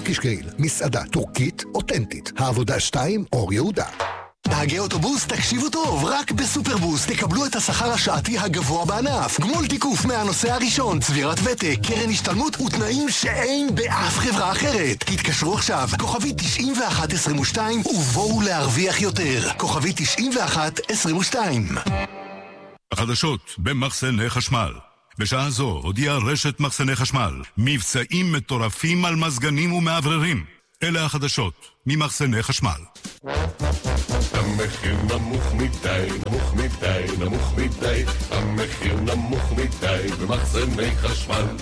טורקישגריל, מסעדה טורקית אותנטית. העבודה 2, אור יהודה. נהגי אוטובוס, תקשיבו טוב, רק בסופרבוס תקבלו את השכר השעתי הגבוה בענף, גמול תיקוף מהנושא הראשון, צבירת ותק, קרן השתלמות ותנאים שאין באף חברה אחרת. התקשרו עכשיו, כוכבי 9122 ובואו להרוויח יותר. כוכבי 9122. החדשות במחסני חשמל. בשעה זו הודיעה רשת מחסני חשמל מבצעים מטורפים על מזגנים ומעבררים. אלה החדשות ממחסני חשמל. המחיר נמוך מדי, נמוך מדי, נמוך מדי. המחיר נמוך מדי במחסני חשמל.